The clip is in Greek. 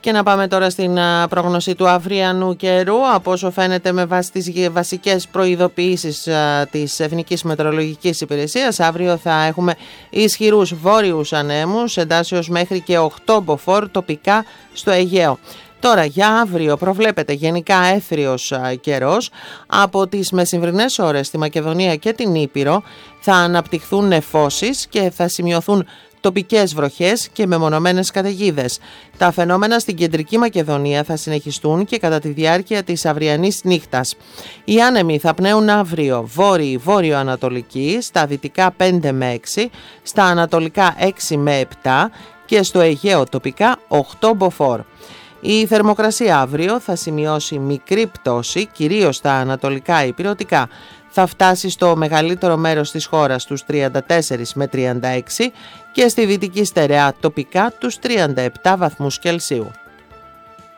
Και να πάμε τώρα στην πρόγνωση του αυριανού καιρού. Από όσο φαίνεται με βάση τις βασικές προειδοποιήσεις της Εθνικής Μετεωρολογικής Υπηρεσίας, αύριο θα έχουμε ισχυρούς βόρειους ανέμους, εντάσσεως μέχρι και 8 μποφόρ τοπικά στο Αιγαίο. Τώρα για αύριο προβλέπεται γενικά έθριος καιρός. Από τις μεσημβρινές ώρες στη Μακεδονία και την Ήπειρο θα αναπτυχθούν νεφώσεις και θα σημειωθούν τοπικές βροχές και μεμονωμένες καταιγίδες. Τα φαινόμενα στην κεντρική Μακεδονία θα συνεχιστούν και κατά τη διάρκεια της αυριανής νύχτας. Οι άνεμοι θα πνέουν αύριο βόρειο-ανατολική, στα δυτικά 5 με 6, στα ανατολικά 6 με 7 και στο Αιγαίο τοπικά 8 μποφόρ. Η θερμοκρασία αύριο θα σημειώσει μικρή πτώση, κυρίως στα ανατολικά υπηρετικά. Θα φτάσει στο μεγαλύτερο μέρος της χώρας τους 34 με 36 και στη δυτική στερεά τοπικά τους 37 βαθμούς Κελσίου.